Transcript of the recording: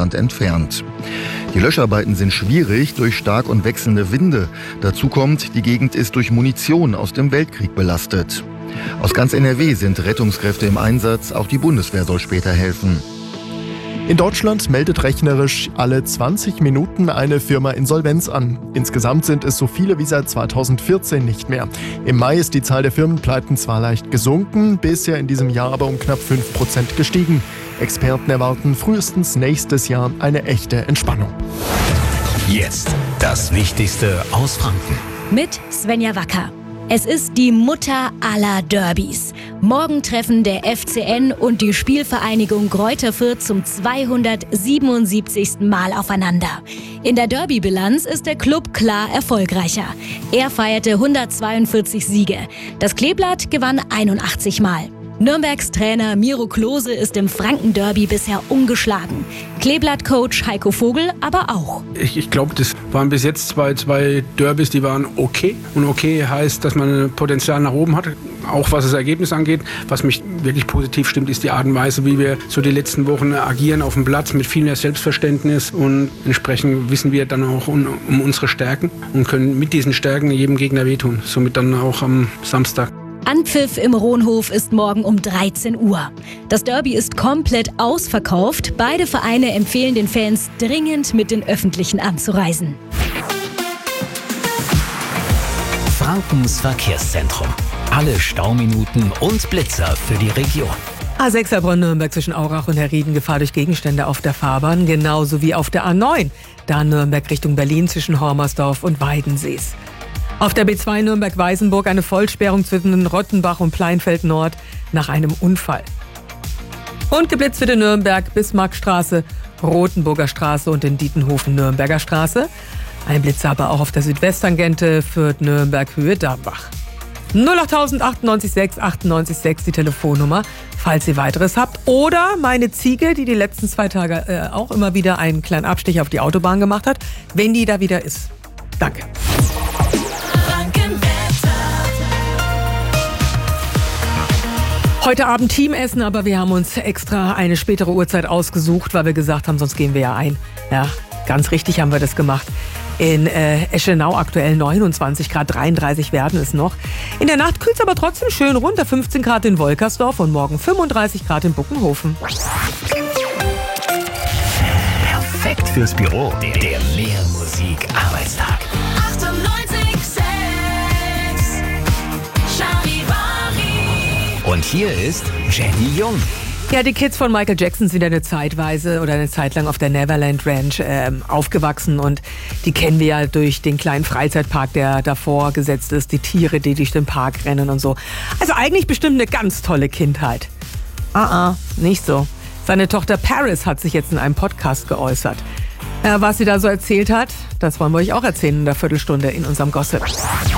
Stadtrand entfernt. Die Löscharbeiten sind schwierig durch stark und wechselnde Winde. Dazu kommt, die Gegend ist durch Munition aus dem Weltkrieg belastet. Aus ganz NRW sind Rettungskräfte im Einsatz, auch die Bundeswehr soll später helfen. In Deutschland meldet rechnerisch alle 20 Minuten eine Firma Insolvenz an. Insgesamt sind es so viele wie seit 2014 nicht mehr. Im Mai ist die Zahl der Firmenpleiten zwar leicht gesunken, bisher in diesem Jahr aber um knapp 5% gestiegen. Experten erwarten frühestens nächstes Jahr eine echte Entspannung. Jetzt das Wichtigste aus Franken. Mit Svenja Wacker. Es ist die Mutter aller Derbys. Morgen treffen der FCN und die Spielvereinigung Greuther Fürth zum 277. Mal aufeinander. In der Derby-Bilanz ist der Club klar erfolgreicher. Er feierte 142 Siege. Das Kleeblatt gewann 81 Mal. Nürnbergs Trainer Miro Klose ist im Franken-Derby bisher ungeschlagen. Kleeblatt-Coach Heiko Vogel aber auch. Ich glaube, das waren bis jetzt zwei Derbys, die waren okay. Und okay heißt, dass man Potenzial nach oben hat, auch was das Ergebnis angeht. Was mich wirklich positiv stimmt, ist die Art und Weise, wie wir so die letzten Wochen agieren auf dem Platz mit viel mehr Selbstverständnis. Und entsprechend wissen wir dann auch um unsere Stärken und können mit diesen Stärken jedem Gegner wehtun. Somit dann auch am Samstag. Anpfiff im Rohnhof ist morgen um 13 Uhr. Das Derby ist komplett ausverkauft. Beide Vereine empfehlen den Fans dringend mit den Öffentlichen anzureisen. Frankens Verkehrszentrum. Alle Stauminuten und Blitzer für die Region. A6 Heilbronn-Nürnberg zwischen Aurach und Herrieden, Gefahr durch Gegenstände auf der Fahrbahn, genauso wie auf der A9. Da Nürnberg Richtung Berlin zwischen Hormersdorf und Weidensees. Auf der B2 Nürnberg-Weißenburg eine Vollsperrung zwischen Rottenbach und Pleinfeld Nord nach einem Unfall. Und geblitzt wird in Nürnberg Bismarckstraße, Rothenburger Straße und in Dietenhofen-Nürnberger Straße. Ein Blitzer aber auch auf der Südwesttangente Fürth-Nürnberg Höhe Dambach. 08000 98 6 98 6 die Telefonnummer, falls ihr weiteres habt. Oder meine Ziege, die letzten 2 Tage auch immer wieder einen kleinen Abstich auf die Autobahn gemacht hat, wenn die da wieder ist. Danke. Heute Abend Teamessen, aber wir haben uns extra eine spätere Uhrzeit ausgesucht, weil wir gesagt haben, sonst gehen wir ja ein. Ja, ganz richtig haben wir das gemacht. In Eschenau aktuell 29 Grad, 33 werden es noch. In der Nacht kühlt es aber trotzdem schön runter, 15 Grad in Wolkersdorf und morgen 35 Grad in Buckenhofen. Perfekt fürs Büro. Der Mehrmusik-Arbeitstag. 98,6 Charivari. Und hier ist Jenny Jung. Ja, die Kids von Michael Jackson sind ja eine Zeit lang auf der Neverland Ranch aufgewachsen und die kennen wir ja durch den kleinen Freizeitpark, der davor gesetzt ist, die Tiere, die durch den Park rennen und so. Also eigentlich bestimmt eine ganz tolle Kindheit. Nicht so. Seine Tochter Paris hat sich jetzt in einem Podcast geäußert. Was sie da so erzählt hat, das wollen wir euch auch erzählen in der Viertelstunde in unserem Gossip.